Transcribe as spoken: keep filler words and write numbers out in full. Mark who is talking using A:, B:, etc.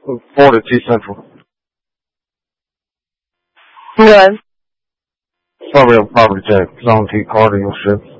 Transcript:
A: four to two Central.
B: Good.
A: Sorry, on property check. Zone T car dealership.